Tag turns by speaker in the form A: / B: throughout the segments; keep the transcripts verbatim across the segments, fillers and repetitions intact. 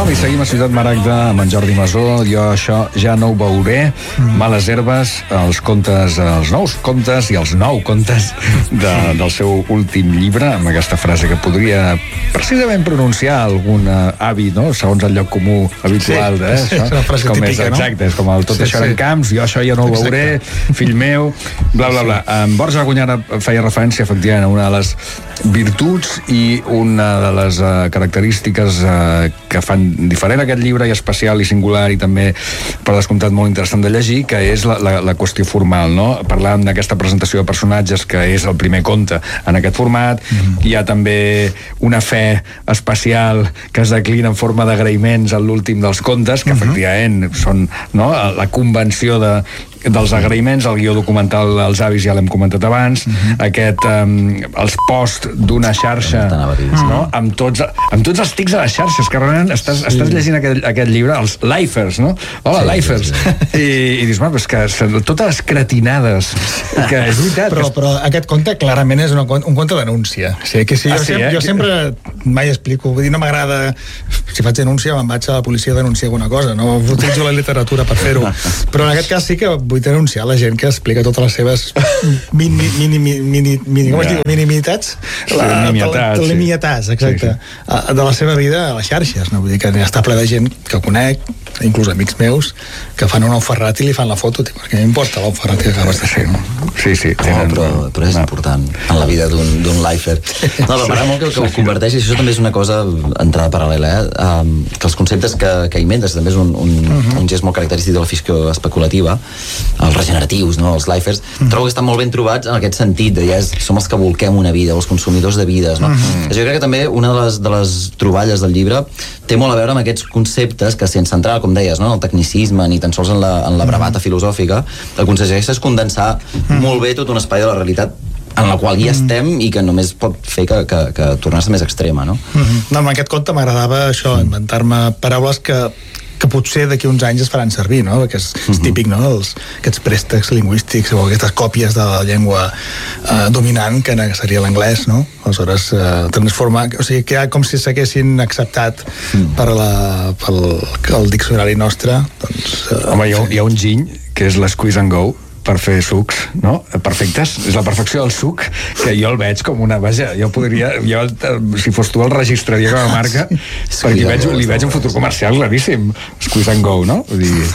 A: Som i seguim a Ciutat Maragda amb en Jordi Masó. Jo això ja no ho veuré. Males herbes, els contes, els nous contes i els nou contes de, del seu últim llibre, amb aquesta frase que podria precisament pronunciar algun avi, no? Segons el lloc comú habitual.
B: Sí,
A: eh?
B: és una frase
A: com
B: típica,
A: és, exacte,
B: no?
A: és com el tot
B: sí,
A: això
B: sí.
A: en camps, jo això ja no ho veuré, fill meu, bla, bla, bla. En Borja Gunyara feia referència, efectivament, a una de les virtuts i una de les uh, característiques uh, que fan diferent aquest llibre, i especial i singular, i també, per descomptat, molt interessant de llegir, que és la, la, la qüestió formal, no? Parlàvem d'aquesta presentació de personatges, que és el primer conte en aquest format. Mm. Hi ha també una fe especial que es declina en forma d'agraïments en l'últim dels contes, que mm-hmm. efectivament són, no?, la convenció de dels agraïments, el guió documental als avis ja l'hem comentat abans, mm-hmm. aquest um, els posts d'una xarxa, no? amb, tots, amb tots els tics de les xarxes, que realment estàs, sí. estàs llegint aquest, aquest llibre, els lifers, no? Hola, sí, lifers! Sí, sí. I, i dius, és que totes les cretinades, que és veritat.
B: Però,
A: que...
B: però aquest conte clarament és una, un conte denúncia. O sigui, que si jo, ah, sí, sempre, eh? jo sempre mai explico, vull dir, no m'agrada, si faig denúncia me'n vaig a la policia a denunciar alguna cosa, no utilitzo la literatura per fer-ho, però en aquest cas sí que vull denunciar la gent que explica totes les seves mini, mini, mini, mini, com es diu? Minimitats?
A: Sí, nimietats.
B: Sí. Nimietats, exacte. Sí, sí. De la seva vida a les xarxes, no? Vull dir que està ple de gent que conec, inclús amics meus, que fan un Ferrat i li fan la foto, tio, perquè m'importa l'Ferrat que acabes de fer, no?
A: Sí, sí.
C: Tenen... No, però, però és no. important en la vida d'un lifer. No, però m'agrada molt que, que ho converteixis, això també és una cosa, entrada paral·lela, eh? Um, que els conceptes que, que inventes, també és un, un, uh-huh. un gest molt característic de la ficció especulativa, els regeneratius, no? Els lifers, uh-huh. trobo que estan molt ben trobats en aquest sentit, de ja és, som els que volquem una vida, els consumidors de vides, no? Uh-huh. Jo crec que també una de les, de les troballes del llibre té molt a veure amb aquests conceptes que, sense entrar, com deies, no? En el tecnicisme, ni tan sols en la, en la bravata filosòfica, el que aconsegueix és condensar mm. molt bé tot un espai de la realitat en la qual ja estem i que només pot fer que, que, que tornar-se més extrema, no?
B: Mm-hmm. No, en aquest conte m'agradava això, mm. inventar-me paraules que que potser d'aquí uns anys es faran servir, no? Perquè és, és típic, no? Els, aquests préstecs lingüístics o aquestes còpies de la llengua eh, dominant, que seria l'anglès, no? Aleshores, eh, transformar... O sigui, que com si s'haguessin acceptat mm. per la, pel el diccionari nostre, doncs... Eh,
A: Home, hi ha, hi ha un giny, que és l'Squeeze and Go, per fer sucs, no? Perfectes. És la perfecció del suc, que jo el veig com una... Vaja, jo podria... Jo, si fos tu, el registraria com a marca, sí, perquè veig, li veig un futur comercial claríssim. Squeeze and Go, no? Vull dir...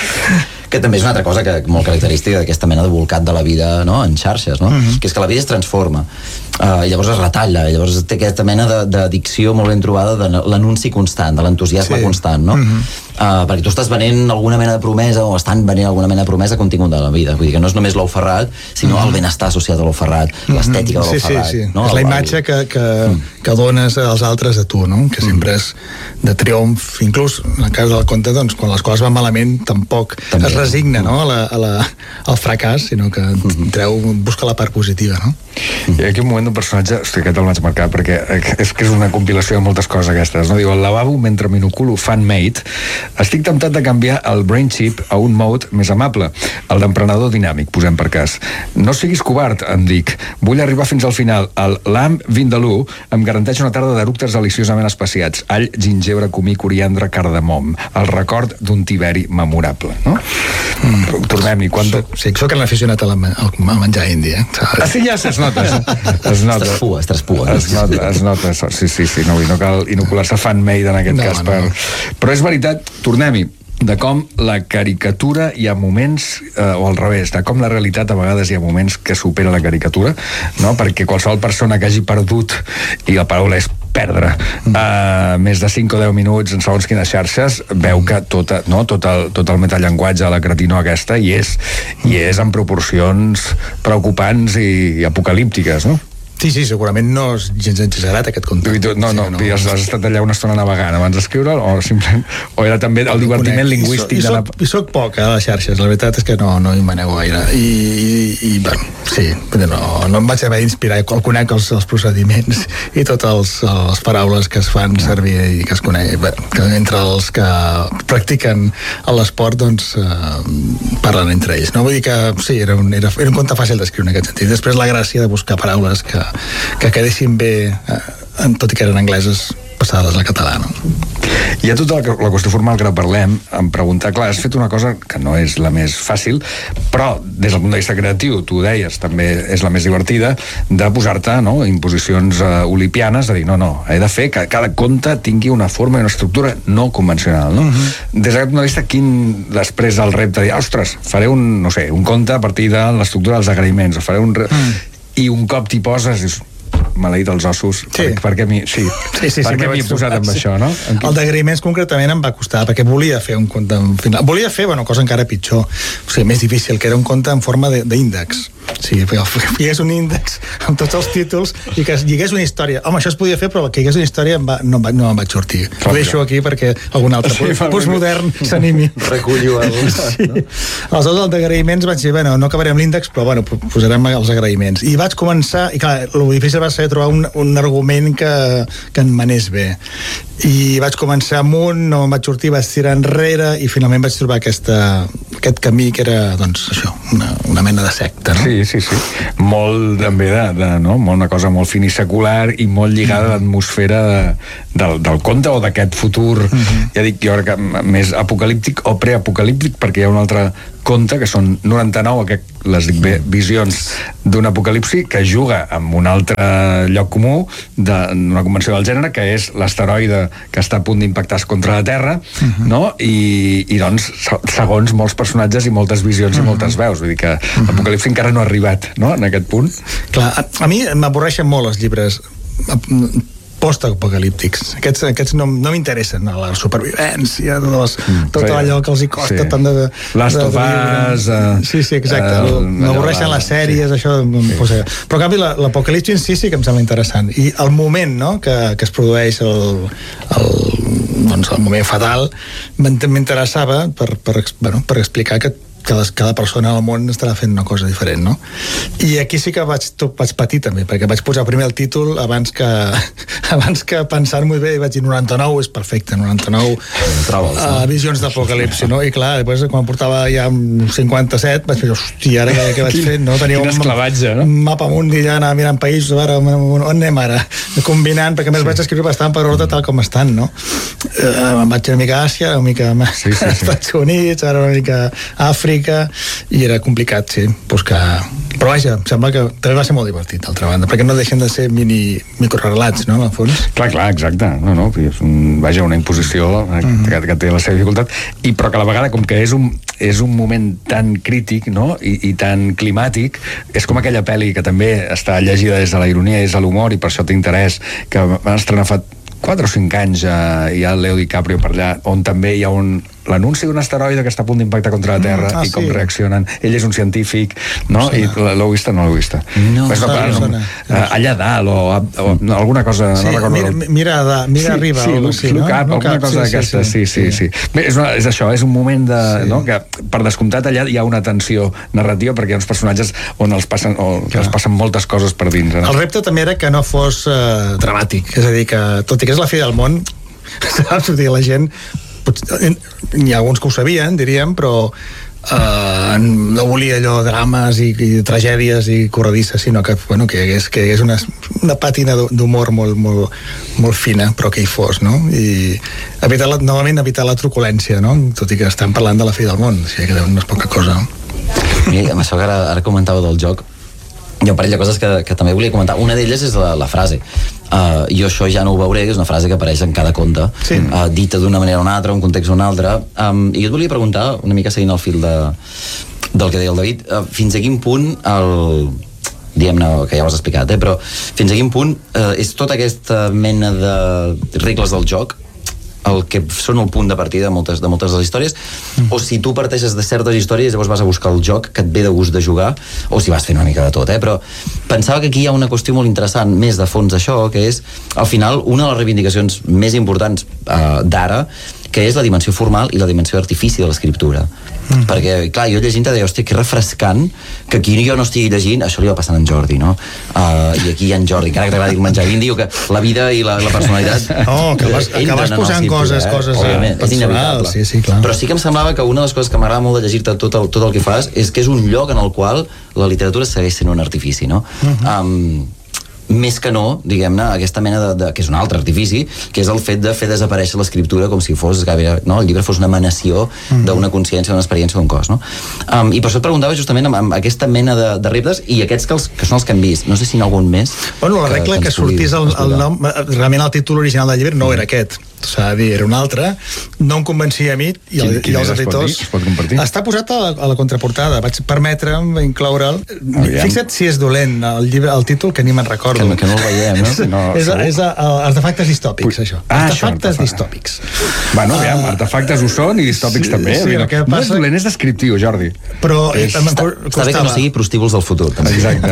C: Que també és una altra cosa que molt característica d'aquesta mena de volcat de la vida, no? En xarxes, no? Uh-huh. Que és que la vida es transforma, uh, i llavors es retalla, i llavors té aquesta mena d'addicció molt ben trobada de l'anunci constant, de l'entusiasme sí. constant, no? Uh-huh. uh, perquè tu estàs venent alguna mena de promesa, o estan venent alguna mena de promesa contingut de la vida, vull dir que no és només l'ou ferrat, sinó uh-huh. el benestar associat a l'ou ferrat, uh-huh. l'estètica de l'ou
B: sí,
C: ferrat,
B: sí, sí.
C: no?
B: És la imatge que, que, uh-huh. que dones als altres a tu, no? Que sempre és de triomf, inclús en el cas del conte, doncs, quan les coses van malament tampoc també. Es resigna, no? A la, a la, al fracàs, sinó que uh-huh. treu, busca la part positiva, no?
A: Hi ha aquí un moment d'un personatge, hosti, aquest el vaig marcar, perquè és que és una compilació de moltes coses aquestes, no? Diu, el lavabo mentre m'inoculo fan-made, estic temptat de canviar el brain chip a un mode més amable, el d'emprenedor dinàmic, posem per cas. No siguis covard, em dic, vull arribar fins al final. El lamb vindalú em garanteix una tarda d'eructes deliciosament especiats, all, gingebre, comí, coriandre, cardamom, el record d'un Tiberi memorable, no? Mm. Tornem-hi, quan...
B: Sí, soc un aficionat a, la, a menjar indi, eh?
A: Ah, sí, ja es nota. Es nota.
C: Es traspua, es traspua.
A: Es nota, es nota. Sí, sí, sí, no, no cal inocular-se fan-made en aquest no, cas. Per... No. Però és veritat, tornem-hi, de com la caricatura hi ha moments, eh, o al revés, de com la realitat a vegades hi ha moments que supera la caricatura, no? Perquè qualsevol persona que hagi perdut, i la paraula és perdre, uh, més de cinc o deu minuts en segons quines xarxes, veu que tota, no, tot, el, tot el metallenguatge, la cretinó aquesta, i és, i és en proporcions preocupants i, i apocalíptiques, no?
B: Sí, sí, segurament no és gens exagerat aquest conte.
A: No, no, sí, no, has, has estat allà una estona navegant abans d'escriure'l, o simplement o era també el divertiment lingüístic.
B: I soc, i soc poc a les xarxes, la veritat és que no, no hi manego gaire. I, i, i bueno, sí, no, no em vaig haver d'inspirar, el conec els, els procediments i totes les paraules que es fan servir i que es coneix, bueno, que entre els que practiquen l'esport, doncs, eh, parlen entre ells. No? Vull dir que sí, era un, era, era un conte fàcil d'escriure en aquest sentit. Després la gràcia de buscar paraules que que quedessin bé, eh, tot i que eren angleses, passar-les al català, no?
A: Hi ha tota la, la qüestió formal que ara parlem, em preguntar, clar, has fet una cosa que no és la més fàcil, però des del punt de vista creatiu, tu ho deies, també és la més divertida, de posar-te, no?, imposicions uh, olimpianes, de dir, no, no, he de fer que cada conte tingui una forma i una estructura no convencional, no? Uh-huh. Des d'aquest punt de vista, quin després el repte de dir, ostres, faré un, no sé, un conte a partir de l'estructura dels agraïments, o faré un... Re... Uh-huh. I un cop t'hi poses, dius, maleït els ossos, sí. per, per què m'hi sí. sí, sí, sí, per què m'hi he posat amb sí. això, no?
B: Quin... El d'agraïments concretament em va costar, perquè volia fer un conte en final. Volia fer, bueno, cosa encara pitjor, o sigui, més difícil, que era un conte en forma d'índex. Sí, que hi hagués un índex amb tots els títols i que hi hagués una història. Home, això es podia fer, però que hi hagués una història em va, no, no em vaig sortir. Ho deixo aquí perquè algun altre sí, postmodern s'animi.
C: Recullo el...
B: Sí. No? Aleshores, el d'agraïments vaig dir, bueno, no acabaré amb l'índex, però bueno, posarem els agraïments. I vaig començar, i clar, el difícil va ser trobar un, un argument que, que em manés bé. I vaig començar amunt, no em vaig sortir, vaig tirar enrere i finalment vaig trobar aquesta, aquest camí que era, doncs, això, una, una mena de secta, no?
A: Sí, sí, sí. Molt també de, de no? Una cosa molt finisecular i molt lligada a l'atmosfera de, del, del conte o d'aquest futur, uh-huh. ja dic, jo crec que més apocalíptic o preapocalíptic, perquè hi ha un altre conte, que són noranta-nou, que les dic bé, visions d'un apocalipsi, que juga amb un altre lloc comú d'una convenció del gènere, que és l'asteroide que està a punt d'impactar contra la Terra, uh-huh. no? I, i doncs, segons molts personatges i moltes visions uh-huh. i moltes veus, vull dir que uh-huh. l'apocalipsi encara no ha arribat, no?, en aquest punt.
B: Clar, a, a mi m'avorreixen molt els llibres post-apocalíptics. Aquests, aquests no, no m'interessen, la supervivència, tot, les, mm, tot allò que els hi costa sí. tant de...
A: Last of Us... Uh,
B: sí, sí, exacte. Uh, M'avorreixen les sèries, sí. això... Sí. Pues, però, en canvi, l'apocalipsi en si sí que em sembla interessant. I el moment, no?, que, que es produeix el, el, doncs, el moment fatal, m'interessava per, per, bueno, per explicar que cada, cada persona al món estarà fent una cosa diferent, no? I aquí sí que vaig, vaig patir també, perquè vaig posar primer el títol abans que, abans que pensar molt bé, i vaig dir noranta-nou, és perfecte, noranta-nou
C: Trobes, no?
B: uh, visions d'apocalipsi, no? I clar, després quan portava ja cinquanta-set vaig dir, hosti, ara què, què vaig fer? No? Tenia
A: un, no?
B: un mapa amunt i ja anava mirant països, ara, on anem ara? Combinant, perquè a més sí. vaig escriure bastant per ordre tal com estan, no? Uh, em vaig una mica a Àsia, una mica a sí, sí, sí. Estats Units, ara una mica a Àfrica, i era complicat, sí, buscar... Però vaja, em sembla que també va ser molt divertit, d'altra banda, perquè no deixen de ser mini microrelats, no, al fons?
A: Clar, clar, exacte. No, no, és un, vaja, una imposició mm-hmm. que, que té la seva dificultat, i però que a la vegada, com que és un, és un moment tan crític, no?, I, i tan climàtic, és com aquella pel·li que també està llegida des de la ironia i des de l'humor, i per això té interès, que van estrenar fa quatre o cinc anys, eh, hi ha el Leo DiCaprio per allà, on també hi ha un l'anunci d'un asteroide que està a punt d'impactar contra la Terra mm, ah, i com sí. reaccionen. Ell és un científic, no? Sí, I l'heu vist o no l'heu vist?
C: No,
A: pues no, no, no, no allà dalt o, o no, alguna cosa,
B: sí,
A: no recordo.
B: Mira, mira, da, mira
A: sí,
B: arriba.
A: Sí, sí,
B: sí, no?
A: Cap,
B: no
A: alguna
B: cap,
A: cosa
B: sí,
A: d'aquesta, sí, sí, sí. sí, sí. Bé, és, una, és això, és un moment de, sí. no? que per descomptat allà hi ha una tensió narrativa perquè hi ha uns personatges on els passen, o que els passen moltes coses per dins. No?
B: El repte també era que no fos uh, dramàtic, és a dir, que tot i que és la fi del món, saps? O sigui, la gent n'hi ha alguns que ho sabien, diríem, però eh, no volia allò drames i, i tragèdies i corredisses, sinó que, bueno, que hi hagués, que hi hagués una, una pàtina d'humor molt, molt, molt fina, però que hi fos, no? I evitar la, novament evitar la truculència, no? Tot i que estem parlant de la fi del món, o sigui que no és poca cosa.
C: Mira, amb això que ara, ara comentava del joc, hi ha un parell de coses que, que també volia comentar. Una d'elles és la, la frase. Uh, jo això ja no ho veuré, que és una frase que apareix en cada conte, sí. uh, dita d'una manera o una altra, un context o un altre. Um, I jo et volia preguntar, una mica seguint el fil de, del que deia el David, uh, fins a quin punt el... diguem-ne, que ja ho has explicat, eh, però fins a quin punt uh, és tota aquesta mena de regles del joc el que són el punt de partida de moltes de, moltes de les històries, mm. o si tu parteixes de certes històries i llavors vas a buscar el joc que et ve de gust de jugar, o si vas fent una mica de tot, eh? Però pensava que aquí hi ha una qüestió molt interessant, més de fons d'això, que és, al final, una de les reivindicacions més importants uh, d'ara, que és la dimensió formal i la dimensió artifici de l'escriptura. Mm. Perquè, clar, jo llegint-te deia, hòstia, que refrescant que aquí jo no estigui llegint, això li va passant en Jordi, no? Uh, I aquí hi ha en Jordi, que ara que t'agrada dir menjar indi, o que la vida i la, la personalitat...
B: No, que vas, que vas posant coses, eh? coses...
C: Òbviament, és inevitable.
B: Sí, sí, clar.
C: Però sí que em semblava que una de les coses que m'agrada molt de llegir-te tot el, tot el que fas és que és un lloc en el qual la literatura segueix sent un artifici, no? Uh-huh. Um, més que no, diguem-ne, aquesta mena de, de, que és un altre artifici, que és el fet de fer desaparèixer l'escriptura com si fos, no? El llibre fos una emanació mm. d'una consciència, d'una experiència, d'un cos, no? Um, I per això et preguntava justament amb, amb aquesta mena de, de reptes, i aquests que, els, que són els que hem vist, no sé si n'hi ha algun més.
B: Bueno, la regla que, que, que sortís el, el nom, realment el títol original del llibre no era aquest, s'ha de dir, era un altre, no em convencia a mi i, el, i els editors.
A: Es pot compartir?
B: Està posat a la, a la contraportada, vaig permetre'm incloure'l. Fixa't si és dolent el, llibre, el títol, que ni me'n recordo.
C: Que, que no el veiem, no?
B: És,
A: no,
B: és, és a, a, artefactes distòpics, això.
A: Ah,
B: artefactes
A: això,
B: distòpics.
A: Bueno, aviam, artefactes ho són i distòpics
B: sí,
A: també.
B: Sí,
A: no,
B: passa...
A: no és dolent, és descriptiu, Jordi.
B: Però
A: és...
C: està, està bé que no sigui prostíbuls del futur. També.
A: Exacte.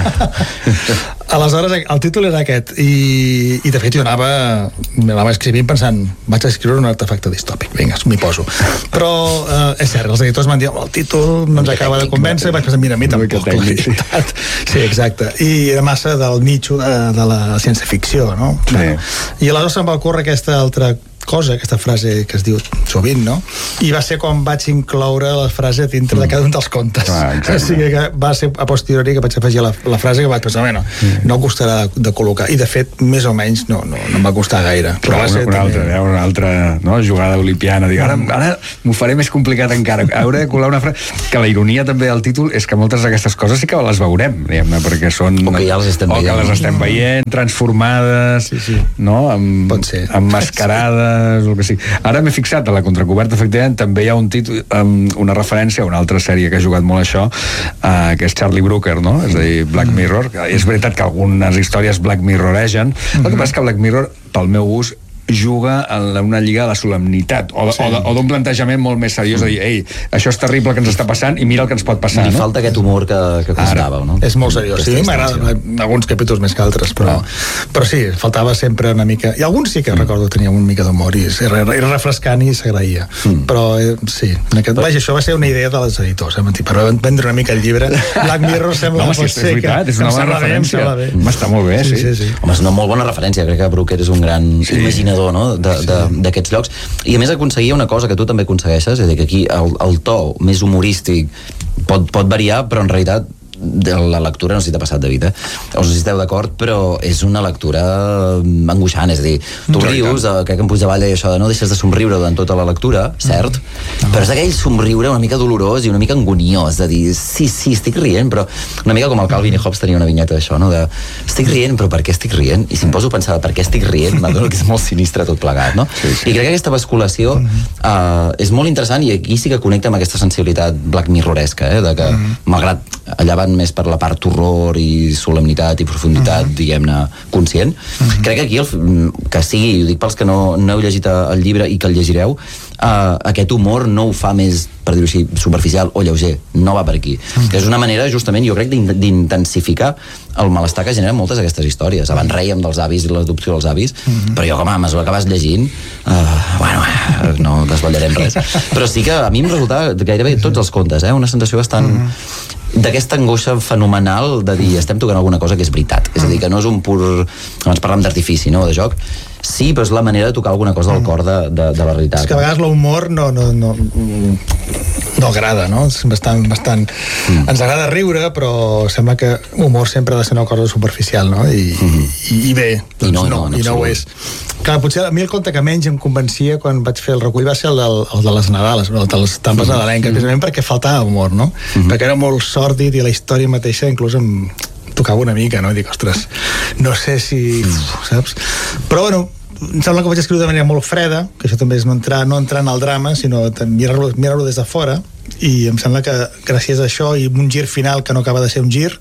B: Aleshores, el títol era aquest, i, i de fet jo anava, anava escrivint pensant, vaig a escriure un artefacte distòpic, vinga, m'hi poso. Però eh, és cert, els editors m'han dit, el títol no ens acaba de convèncer, vaig pensar, mira, a mi tampoc, la veritat. Sí, exacte. I era massa del nicho de, de la ciència-ficció, no?
A: Sí.
B: Bueno, i aleshores se'm va ocórrer aquesta altra cosa, aquesta frase que es diu sovint, no? I va ser quan vaig incloure la frase dintre de cada un dels contes.
A: Ah,
B: o sigui que va ser a posteriori que vaig afegir la, la frase que vaig pensar, bueno, mm. no costarà de, de col·locar. I de fet, més o menys, no, no, no em va costar gaire.
A: Però va ser una, una, altra, eh, una altra no? jugada olipiana. Dic, ara, ara m'ho faré més complicat encara. Hauré de colar una frase... Que la ironia també del títol és que moltes d'aquestes coses sí que les veurem, diguem-ne, perquè són...
C: O que ja les estem
A: o
C: veient.
A: O que les estem veient, transformades,
B: sí, sí.
A: no? Amb,
B: pot ser.
A: Emmascarades, el que sigui. Ara m'he fixat, a la contracoberta, efectivament, també hi ha un títol, um, una referència a una altra sèrie que ha jugat molt això, uh, que és Charlie Brooker, no? És a dir, Black Mirror. És veritat que algunes històries Black Mirroregen. El que passa és que Black Mirror, pel meu gust, juga en una lliga a la solemnitat o, sí. o d'un plantejament molt més seriós de dir, ei, això és terrible que ens està passant i mira el que ens pot passar.
C: I
A: no?
C: falta aquest humor que, que costàveu, no?
B: És molt seriós. Sí, m'agrada alguns capítols més que altres, però, però sí, faltava sempre una mica... I alguns sí que mm. recordo tenia una mica d'humor i era, era refrescant i s'agraïa. Mm. Però eh, sí, en aquest... Vaja, això va ser una idea de les editors, eh? Per vendre una mica el llibre. Black Mirror sembla
A: no,
B: que pot
A: és,
B: ser
A: és veritat,
B: que...
A: És una bona referència. M'està molt bé, sí.
B: Sí, sí, sí.
C: Home, és una molt bona referència. Crec que Brooker és un gran sí. imaginador, no? d'aquests llocs, i a més aconseguia una cosa que tu també aconsegueixes, és a dir, que aquí el, el to més humorístic pot, pot variar, però en realitat de la lectura, no sé si t'ha passat, David, eh? O no sé si esteu d'acord, però és una lectura angoixant, és a dir, tu rius, eh, crec que en Puigdevall deia això de no deixes de somriure durant tota la lectura, cert, mm. però és aquell somriure una mica dolorós i una mica angoniós, de dir, sí, sí, estic rient, però una mica com el Calvin i Hobbes tenia una vinyeta d'això, no? De, estic rient, però per què estic rient? I si em poso a pensar per què estic rient, m'adono que és molt sinistre tot plegat, no? Sí, sí. I crec que aquesta basculació eh, és molt interessant i aquí sí que connecta amb aquesta sensibilitat Black Mirroresca, eh? De que, mm. malgrat allà van més per la part horror i solemnitat i profunditat, uh-huh. diguem-ne, conscient. Uh-huh. Crec que aquí, el, que sigui, ho dic pels que no, no heu llegit el llibre i que el llegireu, uh, aquest humor no ho fa més, per dir-ho així, superficial o lleuger, no va per aquí. Uh-huh. És una manera, justament, jo crec, d'intensificar el malestar que generen moltes d'aquestes històries. Abans rèiem dels avis i l'adopció dels avis, uh-huh. però jo, com a mesura que vas llegint, uh, bueno, no desvetllarem res. Però sí que a mi em resultava gairebé tots els contes, eh? Una sensació bastant... Uh-huh. d'aquesta angoixa fenomenal de dir estem tocant alguna cosa que és veritat, és a dir, que no és un pur, abans parlàvem d'artifici, no?, de joc, sí, però és la manera de tocar alguna cosa del cor de, de, de la realitat.
B: És que a vegades l'humor no, no, no, no agrada, no? És bastant, bastant... Mm. Ens agrada riure, però sembla que humor sempre ha de ser una cosa superficial, no? I, mm. i, i bé, doncs I no, no, no, i no ho és. Clar, potser a mi el conte que menys em convencia quan vaig fer el recull va ser el, del, el de les Nadales, el de les tampes mm. nadalenques, mm. precisament perquè faltava humor, no? Mm. Perquè era molt sòrdid i la història mateixa inclús em tocava una mica, no? I dic, ostres, no sé si... Mm. Saps? Però, bueno, em sembla que ho vaig escriure de manera molt freda, que això també és no entrar, no entrar en el drama, sinó mirar-lo mirar des de fora, i em sembla que gràcies a això i un gir final que no acaba de ser un gir,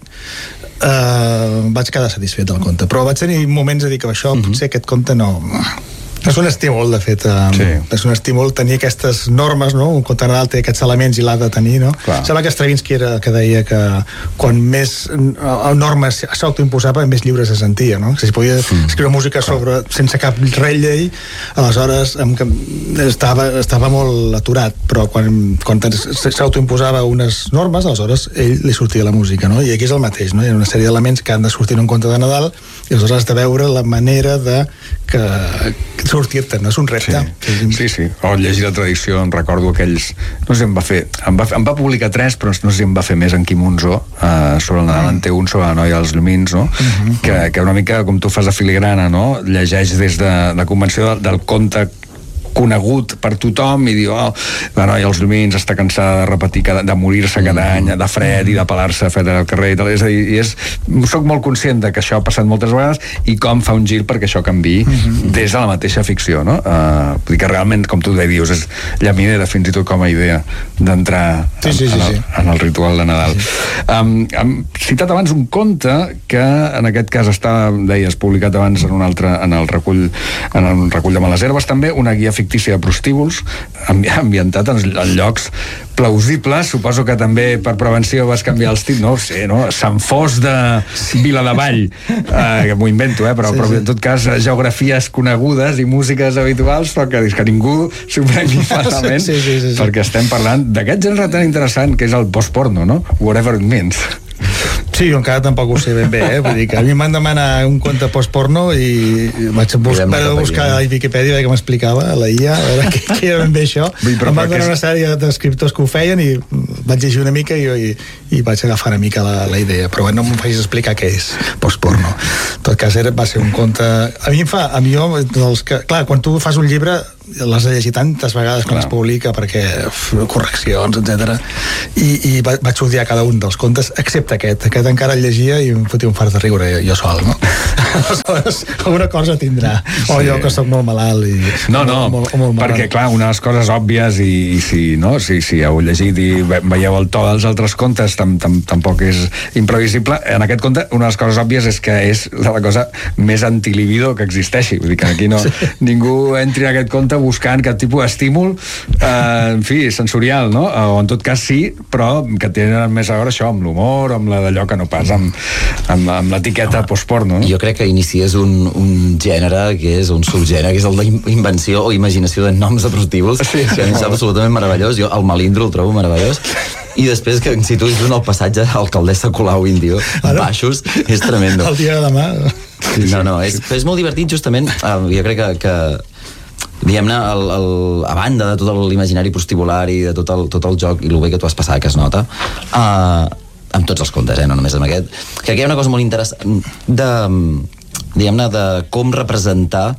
B: eh, vaig quedar satisfet del conte. Però vaig tenir moments de dir que això, mm-hmm. potser aquest conte no... És un estímul, de fet, eh, sí. és un estímul tenir aquestes normes, no? Un conte Nadal té aquests elements i l'ha de tenir, no? Clar. Sembla que Stravinsky era que deia que quan més uh, normes s'autoimposava, més lliure se sentia, no? Si podia mm. escriure música sobre, sense cap rei llei, aleshores em, estava, estava molt aturat, però quan, quan s'autoimposava unes normes, aleshores ell li sortia la música, no? I aquí és el mateix, no? Hi ha una sèrie d'elements que han de sortir en un conte de Nadal i aleshores has de veure la manera de que sortir-te, no és un repte.
A: Sí, sí, sí. O llegir la tradició, em recordo aquells... No sé, em va fer... Em va, em va publicar tres, però no sé si em va fer més en Quim Monzó, eh, sobre el Nadal en té un, sobre la noia dels llumins, no? Uh-huh. que, que una mica, com tu fas a filigrana, no? Llegeix des de la convenció del, del conte conegut per tothom i diu, oh, la noia als llumins està cansada de repetir, cada, de morir-se cada any, de fred i de pelar-se a fer al carrer i tal, és a dir, i és, soc molt conscient de que això ha passat moltes vegades i com fa un gir perquè això canviï mm-hmm. des de la mateixa ficció, no? Uh, vull dir que realment, com tu dius, és llaminera fins i tot com a idea d'entrar
B: sí, sí, sí,
A: en, en, el,
B: sí.
A: en el ritual de Nadal. Sí. Um, hem citat abans un conte que en aquest cas està, deies, publicat abans en un altre, en el recull, en un recull de Males Herbes, també una guia fictícia de prostíbuls ambientat en, en llocs plausibles. Suposo que també per prevenció vas canviar els títols, no ho sé, no? Sant Fos de Viladevall, eh, que m'ho invento, eh? però, sí, però sí. en tot cas geografies conegudes i músiques habituals, però que, que ningú s'ho prengui malament,
B: sí, sí, sí, sí.
A: perquè estem parlant d'aquest gènere tan interessant que és el post-porno, no? Whatever it means.
B: Sí, jo encara tampoc ho sé ben bé, eh? Vull dir que a mi m'han demanat un conte post-porno i vaig buscar, vaig buscar a Wikipedia que m'explicava, a la I A, a veure què, què era ben bé això. Vull, em van donar una sèrie d'escriptors que ho feien i vaig llegir una mica i, i, i vaig agafar una mica la, la idea, però no m'ho facis explicar què és post-porno. En tot cas, era, va ser un conte... A mi em fa... A mi jo, dels que, clar, quan tu fas un llibre l'has de llegir tantes vegades quan es publica perquè uf, correccions, etcètera. I, i vaig odiar cada un dels contes excepte aquest, aquest encara el llegia i em fotia un fart de riure jo sol, no? Aleshores, alguna cosa tindrà, o jo que soc molt malalt i
A: no, no,
B: molt, molt, molt
A: perquè clar, una de les coses òbvies i, i si, no, si, si heu llegit i veieu el to dels altres contes tam, tam, tampoc és imprevisible. En aquest conte una de les coses òbvies és que és la cosa més antilibido que existeixi, vull dir que aquí no, sí. ningú entri en aquest conte buscant cap tipus d'estímul eh, en fi, sensorial, no? O en tot cas sí, però que tenen més a veure això amb l'humor, amb la d'allò que no pas amb, amb, amb l'etiqueta no. post-porno, no?
C: Jo crec que inicies un, un gènere que és un subgènere, que és el d'invenció o imaginació de noms de prostíbuls, sí, sí, que em sembla absolutament meravellós. Jo el Melindro el trobo meravellós. I després que si tu dius el passatge alcaldessa Colau Índio, baixos, és tremendo.
B: El dia de demà.
C: Sí, no, no, és, és molt divertit justament, uh, jo crec que, que diguem-ne, el, el, a banda de tot l'imaginari prostíbular i de tot el, tot el joc i el bé que tu has passat, que es nota, uh, amb tots els contes, eh, no només amb aquest, que aquí hi ha una cosa molt interessant de, diguem-ne, de com representar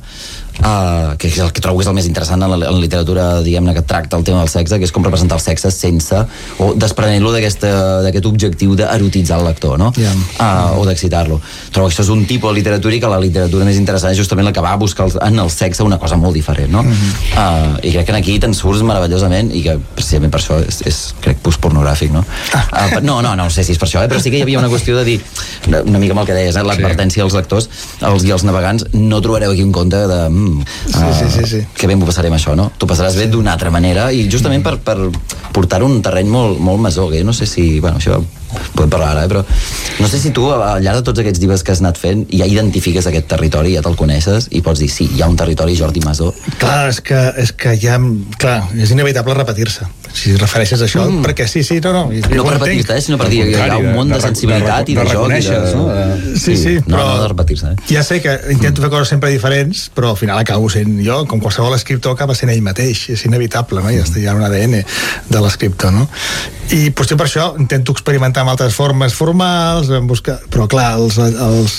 C: Uh, que és el que trobo que és el més interessant en la, en la literatura, diguem-ne, que tracta el tema del sexe, que és com representar el sexe sense o desprenent-lo d'aquest objectiu d'erotitzar el lector, no? Yeah. Uh, o d'excitar-lo. Trobo que això és un tipus de literatura i que la literatura més interessant és justament la que va a buscar en el sexe una cosa molt diferent, no? Mm-hmm. uh, i crec que aquí te'n surts meravellosament i que precisament per això és, és crec, postpornogràfic, no? Ah. Uh, no, no, no sé si és per això, eh? Però sí que hi havia una qüestió de dir, una mica amb el que deies, eh? L'advertència als lectors els, i als navegants, no trobareu aquí un conte de
B: Sí, uh, sí, sí, sí.
C: que bé m'ho passarem això, no? Tu passaràs bé d'una altra manera i justament per, per portar un terreny molt, molt masó, que no sé si, bueno, això podem parlar ara, eh? Però no sé si tu al llarg de tots aquests llibres que has anat fent ja identifiques aquest territori, ja te'l coneixes i pots dir, sí, hi ha un territori Jordi Masó.
B: Clar, és que, és que ja, clar, és inevitable repetir-se si refereixes a això, mm. perquè sí, sí, no, no
C: no per repetir-te, eh, sinó per dir que hi ha un món de, de sensibilitat
A: de, de,
C: i de, de joc i de...
A: no?
B: De... Sí, sí,
C: no,
B: però
C: no de repetir-se, eh?
B: Ja sé que intento mm. fer coses sempre diferents, però al final acabo sent jo, com qualsevol escriptor acaba sent ell mateix, és inevitable, no? Ja hi ha un A D N de l'escriptor, no? I potser per això intento experimentar amb altres formes formals, buscar... però clar, els, els,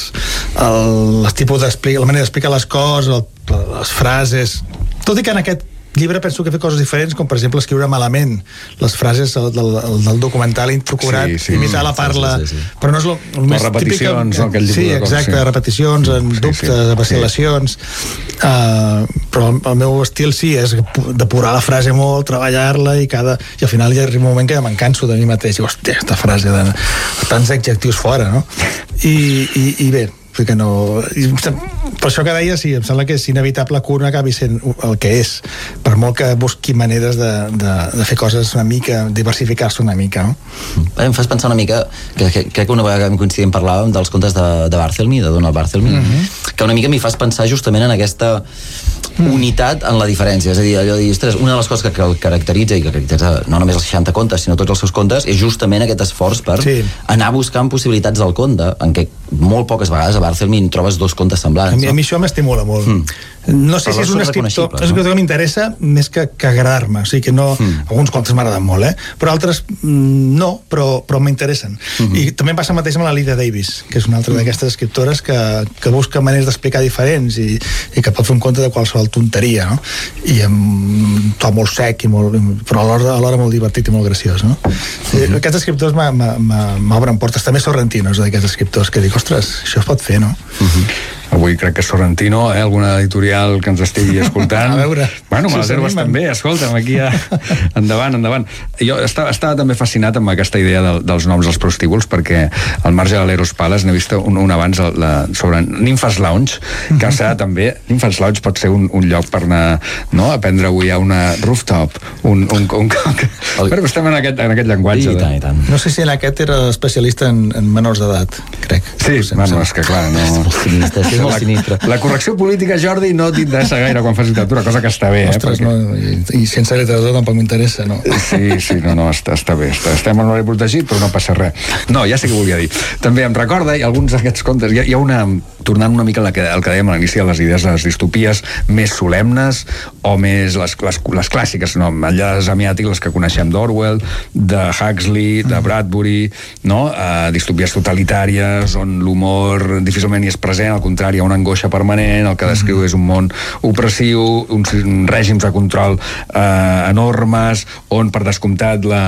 B: el, els tipus d'explicar, la manera d'explicar les coses, el, les frases, tot i que en aquest llibre penso que he fet coses diferents, com per exemple escriure malament les frases del, del, del documental i procurat sí, sí, imitar la parla, sí, sí, sí. però no és el, el més típic.
A: Repeticions, no? Aquell
B: Sí, exacte, sí. repeticions, en sí, dubtes, sí, vacil·lacions, sí. uh, però el meu estil sí, és depurar la frase molt, treballar-la i cada... I al final ja arriba un moment que ja me'n canso de mi mateix, i hòstia, aquesta frase de tants adjectius fora, no? I, i, i bé, perquè no... I, per això que deia, sí, em sembla que és inevitable que un acabi sent el que és, per molt que busqui maneres de, de, de fer coses una mica, diversificar-se una mica, no?
C: Em fas pensar una mica, que, que crec que una vegada que coincidint parlàvem dels contes de, de Barthelmy, de Donald Barthelmy, mm-hmm. que una mica m'hi fas pensar justament en aquesta mm. unitat en la diferència, és a dir, allò de dir, ostres, una de les coses que, que el caracteritza i que caracteritza no només els seixanta contes, sinó tots els seus contes, és justament aquest esforç per sí. anar buscant possibilitats del conte, en què molt poques vegades a Barthelmy trobes dos contes semblants.
B: A mi, no? a mi això m'estimula molt. Mm. no sé però si és un escriptor, és un escriptor que m'interessa més que, que agradar-me, o sigui que no, mm. alguns contes m'agraden molt, eh? Però altres mm, no, però, però m'interessen. Mm-hmm. I també em passa el mateix amb la Lydia Davis, que és una altra mm. d'aquestes escriptores que, que busca maneres d'explicar diferents i, i que pot fer un conte de qualsevol tonteria, no? I amb un to molt sec i molt, però alhora, alhora molt divertit i molt graciós, no? Mm-hmm. Aquests escriptors m'obren portes. També Sorrentino és d'aquests escriptors que dic, ostres, això es pot fer, no?
A: Mm-hmm. Avui crec que Sorrentino, eh, alguna editorial que ens estigui escoltant.
B: A veure.
A: Bueno, me les herbes també, escolta'm, aquí ja... endavant, endavant. Jo estava, estava també fascinat amb aquesta idea de, dels noms dels prostíbuls, perquè al marge de l'Eros Palace n'he vist un, un abans la, sobre Nymphas Lounge, que serà també, Nymphas Lounge pot ser un, un lloc per anar, no?, a prendre avui a una rooftop, un... un, un, un... El... Però estem en aquest, en aquest llenguatge.
C: I tant, i tant.
B: No sé si en aquest era especialista en, en menors d'edat, crec.
A: Sí, no sé, bueno, és que clar, no...
C: És molt sinistre.
A: La, la correcció política, Jordi, no t'interessa gaire quan fas literatura, cosa que està bé.
B: Ostres,
A: eh, perquè...
B: no, i, i sense literatura tampoc m'interessa, no?
A: Sí, sí, no, no, està, està bé. Està, estem en l'horari protegit, però no passa res. No, ja sé què volia dir. També em recorda, i alguns d'aquests contes, hi ha, hi ha una... tornant una mica al que, el que dèiem a l'inici de les idees de les distopies més solemnes o més les, les, les clàssiques, no? Enllaç amiàtic, les que coneixem d'Orwell, de Huxley, de Bradbury, no? Uh, distopies totalitàries on l'humor difícilment hi és present, al contrari, hi ha una angoixa permanent, el que descriu és un món opressiu, uns règims de control uh, enormes, on per descomptat la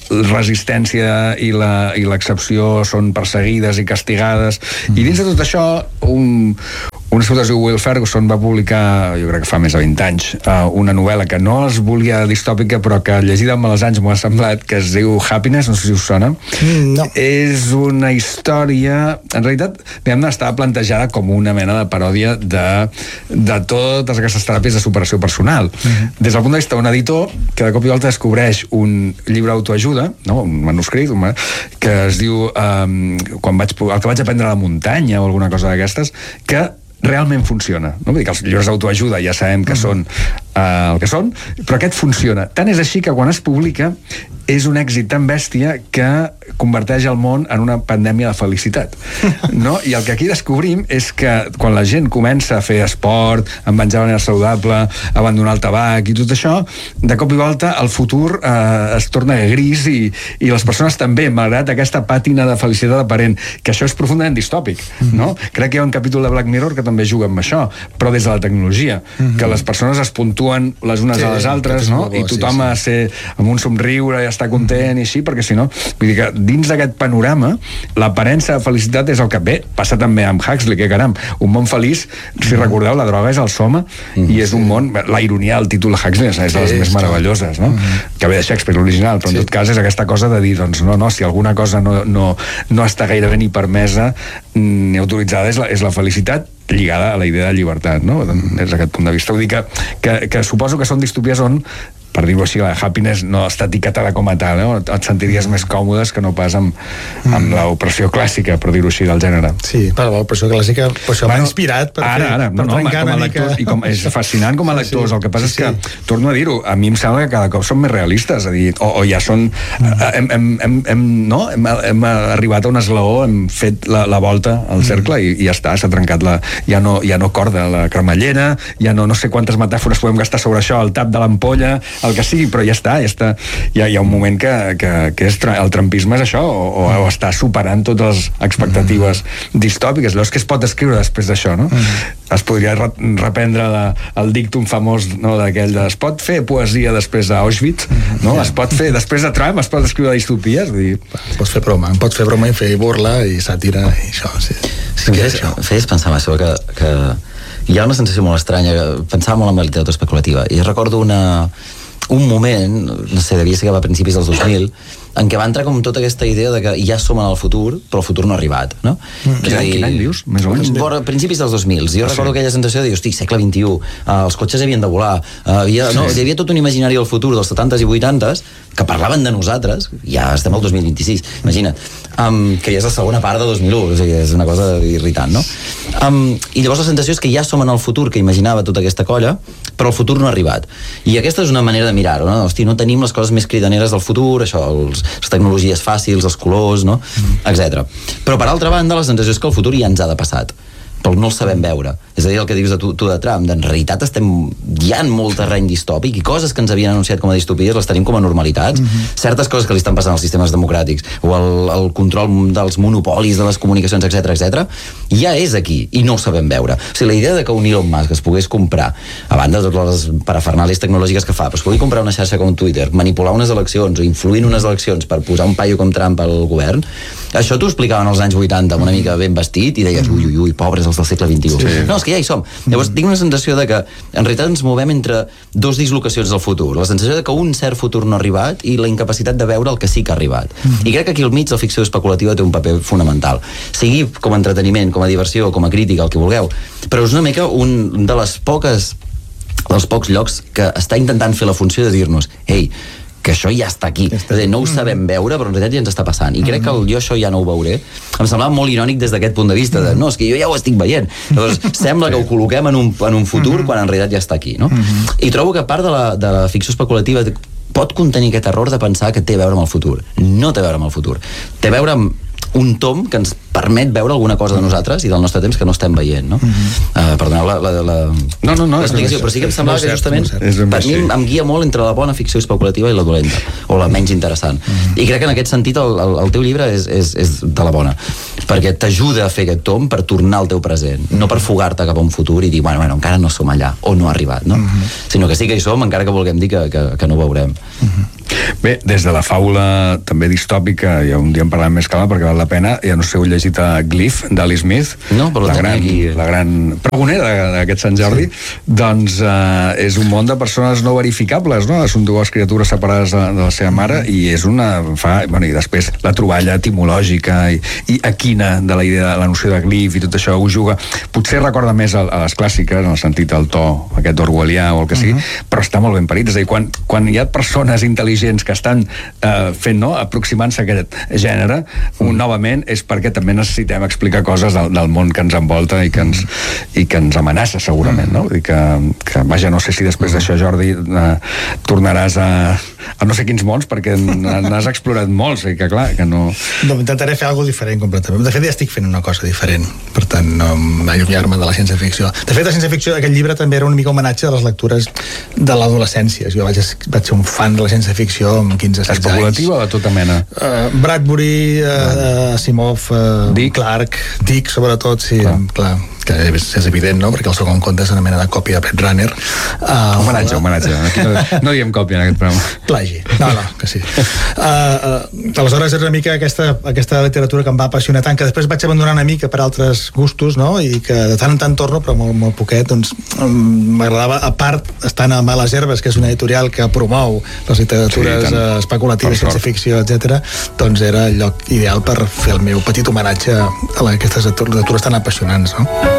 A: resistència i la, i l'excepció són perseguides i castigades, mm. i dins de tot això un, un escriptor es diu Will Ferguson va publicar, jo crec que fa més de vint anys, uh, una novel·la que no es volia distòpica, però que llegida amb els anys m'ho ha semblat, que es diu Happiness, no sé si us sona.
B: Mm, no.
A: És una història, en realitat, diguem-ne, estava plantejada com una mena de paròdia de, de totes aquestes teràpies de superació personal. Mm-hmm. Des del punt de vista d'un editor que de cop i volta descobreix un llibre d'autoajuda, no? Un manuscrit, un, que es diu um, quan vaig, el que vaig aprendre a la muntanya o alguna cosa d'aquestes, que realment funciona, no? Vull dir que els llibres d'autoajuda ja sabem que són uh, el que són, però aquest funciona. Tant és així que quan es publica és un èxit tan bèstia que converteix el món en una pandèmia de felicitat, no? I el que aquí descobrim és que quan la gent comença a fer esport, a menjar de manera saludable, a abandonar el tabac i tot això, de cop i volta el futur eh, es torna gris i, i les persones també, malgrat aquesta pàtina de felicitat aparent, que això és profundament distòpic, no? Crec que hi ha un capítol de Black Mirror que també juga amb això, però des de la tecnologia, mm-hmm. que les persones es puntuen les unes sí, a les altres, no? Bo, i tothom sí, sí. ha de ser amb un somriure i estar content i així, perquè si no, vull dir que dins d'aquest panorama l'aparença de felicitat és el que bé, passa també amb Huxley, que caram, un món feliç, si recordeu, la droga és el soma, mm, i és un món, la ironia del títol de Huxley és de les sí, més meravelloses, no? Mm. Que ve de Shakespeare, l'original, però en sí. tot cas és aquesta cosa de dir, doncs no, no, si alguna cosa no, no, no està gairebé ni permesa ni autoritzada, és la, és la felicitat lligada a la idea de llibertat, no? Des d'aquest punt de vista. Vull dir que, que, que suposo que són distopies on, per dir-ho així, la Happiness no està etiquetada com a tal, no? Et sentiries més còmodes que no pas amb, amb l'opressió clàssica, per dir-ho així, del gènere.
B: Sí, però l'opressió clàssica, però això bueno, m'ha inspirat per
A: ara,
B: fer,
A: ara,
B: per
A: no, no,
B: trencar
A: com a
B: una
A: lectors,
B: mica...
A: i com, és fascinant com a lectors, sí, el que passa sí, és que, sí. torno a dir-ho, a mi em sembla que cada cop són més realistes, és a dir, o, o ja són... Hem, hem, hem, hem, no? hem, hem arribat a un esglaó, hem fet la, la volta al cercle i, i ja està, s'ha trencat la... Ja no, ja no corda la cremallera, ja no, no sé quantes metàfores podem gastar sobre això, el tap de l'ampolla, el que sigui, però ja està, ja està, hi ha, hi ha un moment que, que, que és, el trampisme és això, o, o està superant totes les expectatives mm. distòpiques. Llavors, què es pot escriure després d'això, no? Mm. Es podria re reprendre la, el dictum famós, no, d'aquell de es pot fer poesia després d'Auschwitz, mm. no? Es pot fer, després de Trump, es pot escriure distopies, vull dir...
B: Pots fer broma, pots fer broma i fer burla i sàtira i això, sí.
C: Sí, em feies, feies pensar en això, que, que hi ha una sensació molt estranya, pensava molt en la literatura especulativa, i recordo una... un moment, no sé, devia ser que va a principis dels dos mil, en què va entrar com tota aquesta idea de que ja som en el futur, però el futur no ha arribat, no?
A: Mm. Quin, dir, quin any dius? Més o menys?
C: A principis dels dos mil. Jo ah, recordo sí. aquella sensació de dir, hosti, segle vint-i-u, uh, els cotxes havien de volar, uh, havia, sí. no, hi havia tot un imaginari del futur dels setantes i vuitantes que parlaven de nosaltres, ja estem al dos mil vint-i-sis, imagina't, um, que ja és la segona part de dos mil u, o sigui, és una cosa irritant, no? Um, I llavors la sensació és que ja som en el futur que imaginava tota aquesta colla, però el futur no ha arribat. I aquesta és una manera de mirar-ho, no? Hosti, no tenim les coses més cridaneres del futur, això, els, les tecnologies fàcils, els colors, no? Mm. etcètera. Però per altra banda, la sensació és que el futur ja ens ha de passat. però no el sabem veure. És a dir, el que dius de tu, tu de Trump, en realitat estem, hi ha molt terreny distòpic i coses que ens havien anunciat com a distopies les tenim com a normalitats. Mm-hmm. Certes coses que li estan passant als sistemes democràtics o el, el control dels monopolis de les comunicacions, etcètera, etcètera, ja és aquí i no ho sabem veure. O sigui, la idea de que un Elon Musk es pogués comprar, a banda de totes les parafernàlies tecnològiques que fa, però es pugui comprar una xarxa com Twitter, manipular unes eleccions o influir en unes eleccions per posar un paio com Trump al govern, això t'ho explicaven als anys vuitanta amb una mica ben vestit i deies, ui, ui, ui, pobres els del segle vint-i-u. Sí. No, és que ja hi som. Llavors, tinc una sensació de que en realitat ens movem entre dos dislocacions del futur. La sensació de que un cert futur no ha arribat i la incapacitat de veure el que sí que ha arribat. Mm-hmm. I crec que aquí al mig la ficció especulativa té un paper fonamental. Sigui com a entreteniment, com a diversió, com a crítica, el que vulgueu. Però és una mica un de les poques dels pocs llocs que està intentant fer la funció de dir-nos, ei, que això ja està aquí. Ja està. És a dir, no ho sabem veure, però en realitat ja ens està passant. I crec que el, jo això ja no ho veuré. Em semblava molt irònic des d'aquest punt de vista, de no, és que jo ja ho estic veient. Llavors, sembla que ho col·loquem en un, en un futur quan en realitat ja està aquí, no? I trobo que part de la, de la ficció especulativa pot contenir aquest error de pensar que té a veure amb el futur. No té a veure amb el futur. Té a veure amb un tom que ens permet veure alguna cosa de nosaltres i del nostre temps que no estem veient, no? Mm-hmm. uh, perdoneu la, la, la...
A: No, no, no.
C: L'explicació, però sí que em semblava no que justament
A: no
C: per mi em guia molt entre la bona ficció especulativa i la dolenta, o la menys interessant. Mm-hmm. I crec que en aquest sentit el, el, el teu llibre és, és, és de la bona, perquè t'ajuda a fer aquest tom per tornar al teu present, mm-hmm. no per fugar-te cap a un futur i dir, bueno, bueno, encara no som allà, o no ha arribat, no? Mm-hmm. Sinó que sí que hi som, encara que vulguem dir que, que, que no ho veurem.
A: Mm-hmm. Bé, des de la faula també distòpica, ja un dia en parlem més calma perquè val la pena, ja no sé, heu llegit a Glyph, d'Ali Smith,
C: no, però
A: la, gran, aquí... la gran pregonera d'aquest Sant Jordi, sí. Doncs eh, és un món de persones no verificables, no? Són dues criatures separades de, de la seva mare i és una... Fa, bueno, i després la troballa etimològica i, i equina de la idea, la noció de Glyph i tot això ho juga. Potser recorda més a, a les clàssiques, en el sentit del to aquest orwellià o el que sigui, uh-huh. però està molt ben parit. És a dir, quan, quan hi ha persones intel·ligents que estan eh, fent, no?, aproximant-se a aquest gènere, un, novament és perquè també necessitem explicar coses del, del món que ens envolta i que ens, i que ens amenaça segurament, no? I que, que vaja, no sé si després d'això, Jordi, eh, tornaràs a, a no sé quins mons, perquè n'has explorat molts i que clar, que no...
B: No, intentaré fer alguna diferent completament. De fet, ja estic fent una cosa diferent, per tant, no allunyar-me de la ciència-ficció. De fet, la ciència-ficció, aquest llibre també era una mica homenatge a les lectures de l'adolescència. Jo vaig, vaig ser un fan de la ciència-ficció amb quinze setze anys.
A: Especulativa o de tota mena?
B: Uh, Bradbury, uh, Asimov, uh,
A: Dick.
B: Clark, Dick, sobretot, sí, clar. clar que és, és evident, no?, perquè el segon conte és una mena de còpia de Blade Runner. Uh,
A: homenatge, homenatge. Aquí no, no diem còpia en aquest programa.
B: Plagi. No, no, que sí. Uh, uh, aleshores és una mica aquesta, aquesta literatura que em va apassionar tant, que després vaig abandonar una mica per altres gustos, no?, i que de tant en tant torno, però molt, molt poquet, doncs m'agradava, a part, estant a Males Herbes, que és una editorial que promou les literatures sí, uh, especulatives, ciència-ficció, etcètera, doncs era el lloc ideal per fer el meu petit homenatge a aquestes literatures tan apassionants, no?